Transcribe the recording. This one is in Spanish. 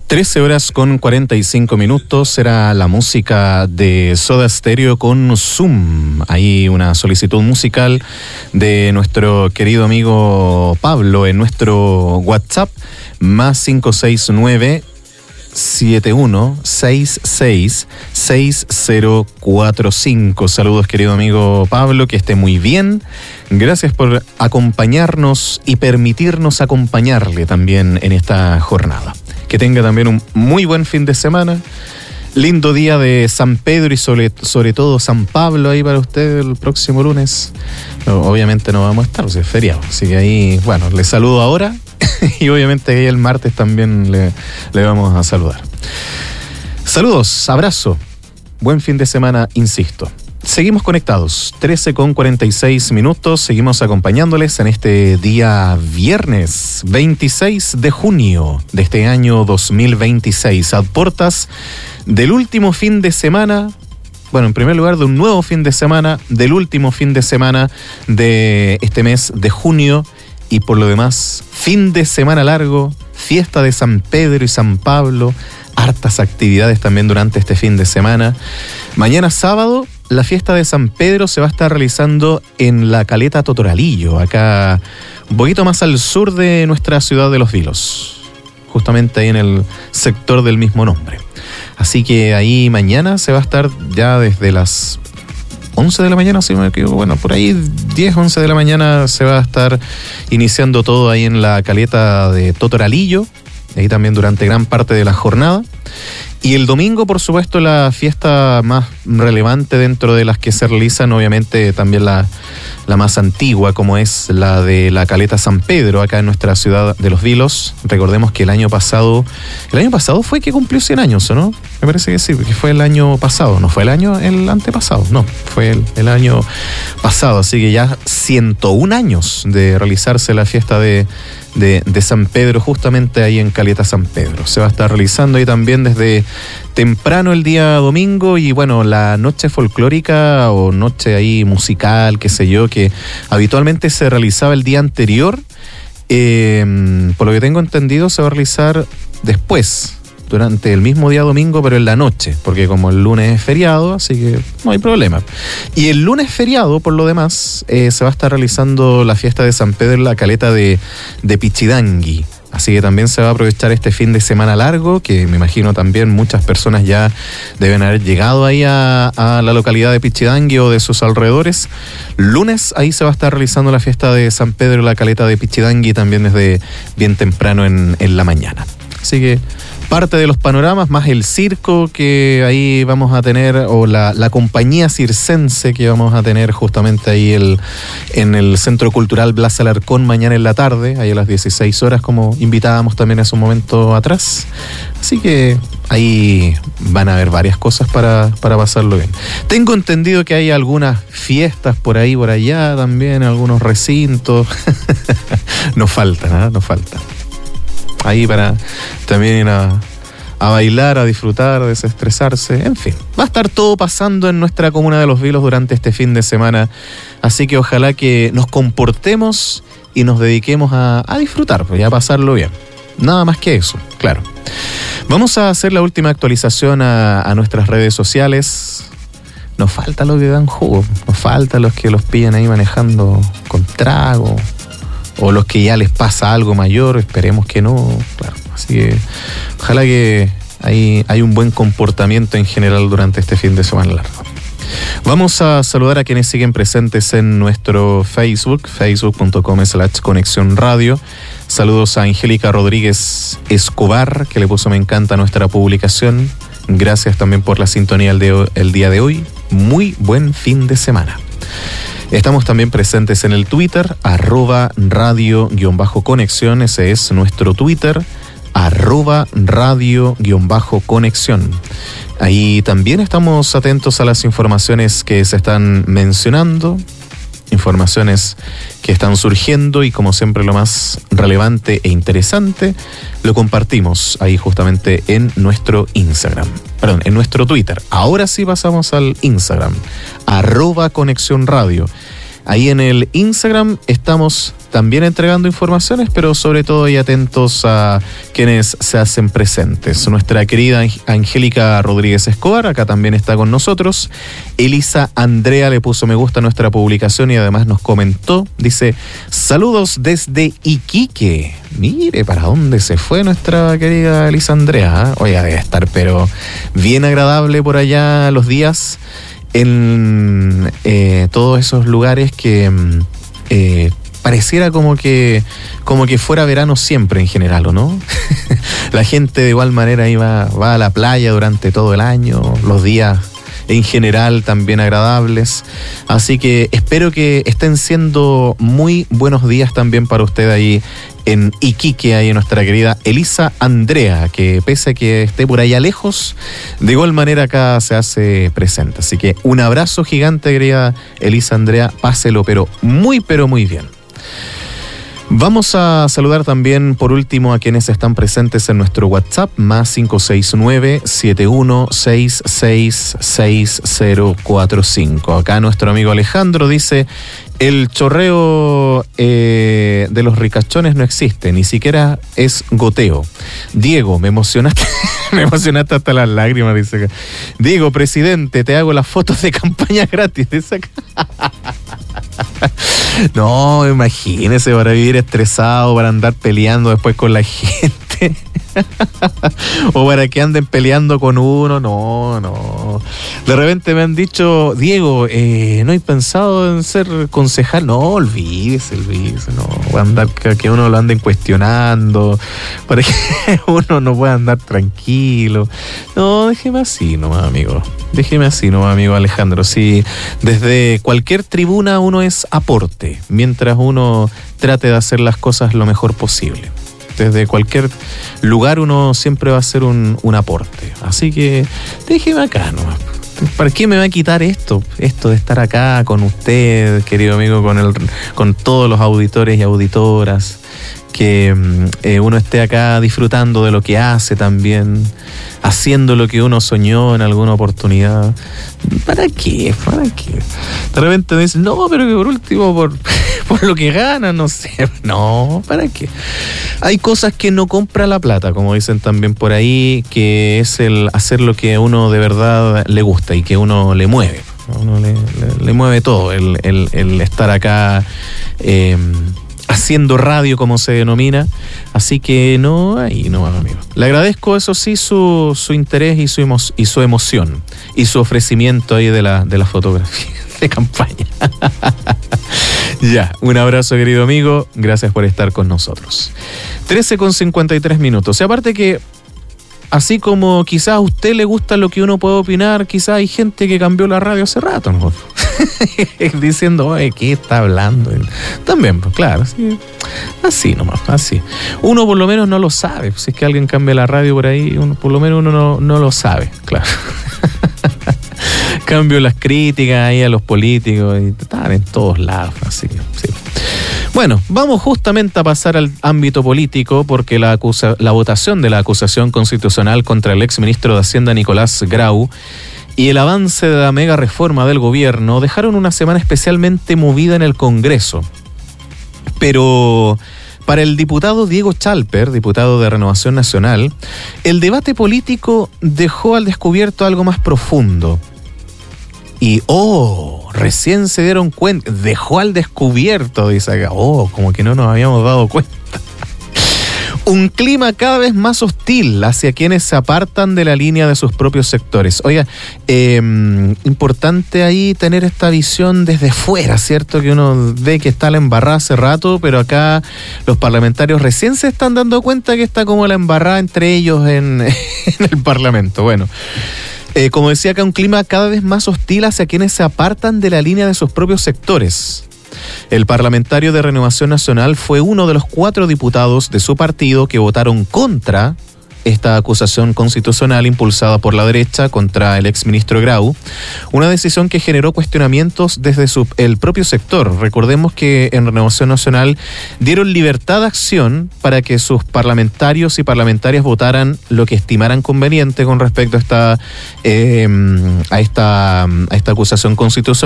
13:45. Era la música de Soda Stereo con Zoom. Hay una solicitud musical de nuestro querido amigo Pablo en nuestro WhatsApp, más 569 7166 6045. Saludos, querido amigo Pablo, que esté muy bien. Gracias por acompañarnos y permitirnos acompañarle también en esta jornada. Que tenga también un muy buen fin de semana. Lindo día de San Pedro y sobre todo San Pablo ahí para usted el próximo lunes. No, obviamente no vamos a estar, o sea, es feriado. Así que ahí, bueno, le saludo ahora y obviamente ahí el martes también le vamos a saludar. Saludos, abrazo. Buen fin de semana, insisto. Seguimos conectados, 13:46. Seguimos acompañándoles en este día viernes 26 de junio de este año 2026, a puertas del último fin de semana. Bueno, en primer lugar, de un nuevo fin de semana, del último fin de semana de este mes de junio, y por lo demás, fin de semana largo, fiesta de San Pedro y San Pablo, hartas actividades también durante este fin de semana. Mañana sábado, la fiesta de San Pedro se va a estar realizando en la Caleta Totoralillo, acá un poquito más al sur de nuestra ciudad de Los Vilos, justamente ahí en el sector del mismo nombre. Así que ahí mañana se va a estar ya desde las 11 de la mañana, si me equivoco, bueno, por ahí 10, 11 de la mañana se va a estar iniciando todo ahí en la Caleta de Totoralillo, ahí también durante gran parte de la jornada. Y el domingo, por supuesto, la fiesta más relevante dentro de las que se realizan, obviamente también la más antigua, como es la de la Caleta San Pedro, acá en nuestra ciudad de Los Vilos. Recordemos que el año pasado fue que cumplió 100 años, ¿o no? Me parece que sí, porque fue el año pasado, no fue el antepasado, no, fue el año pasado, así que ya 101 años de realizarse la fiesta de San Pedro, justamente ahí en Caleta San Pedro. Se va a estar realizando ahí también desde temprano el día domingo, y bueno, la noche folclórica o noche ahí musical, qué sé yo, que habitualmente se realizaba el día anterior, por lo que tengo entendido se va a realizar después, durante el mismo día domingo, pero en la noche, porque como el lunes es feriado, así que no hay problema. Y el lunes feriado, por lo demás, se va a estar realizando la fiesta de San Pedro en la Caleta de Pichidangui. Así que también se va a aprovechar este fin de semana largo, que me imagino también muchas personas ya deben haber llegado ahí a la localidad de Pichidangui o de sus alrededores. Lunes ahí se va a estar realizando la fiesta de San Pedro en la Caleta de Pichidangui, también desde bien temprano en la mañana. Así que parte de los panoramas, más el circo que ahí vamos a tener, o la compañía circense que vamos a tener justamente ahí en el Centro Cultural Blas Alarcón mañana en la tarde, ahí a las 16 horas, como invitábamos también hace un momento atrás. Así que ahí van a haber varias cosas para pasarlo bien. Tengo entendido que hay algunas fiestas por ahí, por allá también, algunos recintos. No faltan, no faltan. Ahí para también a bailar, a disfrutar, a desestresarse, en fin. Va a estar todo pasando en nuestra comuna de Los Vilos durante este fin de semana, así que ojalá que nos comportemos y nos dediquemos a disfrutar, pues, y a pasarlo bien. Nada más que eso, claro. Vamos a hacer la última actualización a nuestras redes sociales. Nos falta los que dan jugo, nos falta los que los pillan ahí manejando con trago, o los que ya les pasa algo mayor, esperemos que no, claro. Así que ojalá que hay un buen comportamiento en general durante este fin de semana largo. Vamos a saludar a quienes siguen presentes en nuestro Facebook, facebook.com/Conexión Radio. Saludos a Angélica Rodríguez Escobar, que le puso me encanta a nuestra publicación. Gracias también por la sintonía el día de hoy. Muy buen fin de semana. Estamos también presentes en el Twitter, @radio_conexión, ese es nuestro Twitter, @radio_conexión. Ahí también estamos atentos a las informaciones que se están mencionando, informaciones que están surgiendo, y como siempre lo más relevante e interesante lo compartimos ahí justamente en nuestro Instagram, en nuestro Twitter. Ahora sí pasamos al Instagram, @Conexión Radio. Ahí en el Instagram estamos también entregando informaciones, pero sobre todo y atentos a quienes se hacen presentes. Nuestra querida Angélica Rodríguez Escobar, acá también está con nosotros. Elisa Andrea le puso me gusta a nuestra publicación y además nos comentó, dice, saludos desde Iquique. Mire, ¿para dónde se fue nuestra querida Elisa Andrea? Oiga, debe estar, pero bien agradable por allá los días en todos esos lugares que pareciera como que fuera verano siempre en general, ¿o no? La gente de igual manera va a la playa durante todo el año, los días en general también agradables, así que espero que estén siendo muy buenos días también para usted ahí en Iquique, ahí nuestra querida Elisa Andrea, que pese a que esté por allá lejos, de igual manera acá se hace presente, así que un abrazo gigante, querida Elisa Andrea, páselo pero muy bien. Vamos a saludar también por último a quienes están presentes en nuestro WhatsApp, más 569-71666045. Acá nuestro amigo Alejandro dice, el chorreo de los ricachones no existe, ni siquiera es goteo. Diego, me emocionaste, me emocionaste hasta las lágrimas, dice acá. Diego, presidente, te hago las fotos de campaña gratis, dice acá. No, imagínese, para vivir estresado, para andar peleando después con la gente. O para que anden peleando con uno, no. De repente me han dicho, Diego, ¿no hay pensado en ser concejal? No, olvídese, no. Voy a andar, que uno lo anden cuestionando, para que uno no pueda andar tranquilo. No, déjeme así nomás, amigo. Alejandro. Sí, desde cualquier tribuna uno es aporte, mientras uno trate de hacer las cosas lo mejor posible. Desde cualquier lugar uno siempre va a hacer un aporte. Así que déjeme acá nomás. ¿Para qué me va a quitar esto de estar acá con usted, querido amigo, con todos los auditores y auditoras? Que uno esté acá disfrutando de lo que hace también, haciendo lo que uno soñó en alguna oportunidad. ¿Para qué? De repente me dicen, no, pero que por último, por lo que gana, no sé. No, ¿para qué? Hay cosas que no compra la plata, como dicen también por ahí, que es el hacer lo que a uno de verdad le gusta y que uno le mueve. A uno le mueve todo, el estar acá haciendo radio, como se denomina. Así que no, amigo. Le agradezco, eso sí, su interés y su emoción y su ofrecimiento ahí de la fotografía de campaña. Ya, un abrazo, querido amigo. Gracias por estar con nosotros. 13:53. Y aparte que, así como quizás a usted le gusta lo que uno puede opinar, quizás hay gente que cambió la radio hace rato, ¿no? Diciendo, oye, ¿qué está hablando? También, pues claro, sí. Así nomás, así. Uno por lo menos no lo sabe. Si es que alguien cambia la radio por ahí, por lo menos uno no lo sabe, claro. Cambio las críticas ahí a los políticos y están en todos lados, así, sí. Bueno, vamos justamente a pasar al ámbito político porque la votación de la acusación constitucional contra el exministro de Hacienda Nicolás Grau y el avance de la mega reforma del gobierno dejaron una semana especialmente movida en el Congreso. Pero para el diputado Diego Chalper, diputado de Renovación Nacional, el debate político dejó al descubierto algo más profundo. Y, recién se dieron cuenta, dejó al descubierto, dice acá, como que no nos habíamos dado cuenta. Un clima cada vez más hostil hacia quienes se apartan de la línea de sus propios sectores. Oiga, importante ahí tener esta visión desde fuera, ¿cierto? Que uno ve que está la embarrada hace rato, pero acá los parlamentarios recién se están dando cuenta que está como la embarrada entre ellos en el Parlamento. Bueno, como decía acá, un clima cada vez más hostil hacia quienes se apartan de la línea de sus propios sectores. El parlamentario de Renovación Nacional fue uno de los 4 diputados de su partido que votaron contra esta acusación constitucional impulsada por la derecha contra el exministro Grau, una decisión que generó cuestionamientos desde el propio sector. Recordemos que en Renovación Nacional dieron libertad de acción para que sus parlamentarios y parlamentarias votaran lo que estimaran conveniente con respecto a esta acusación constitucional.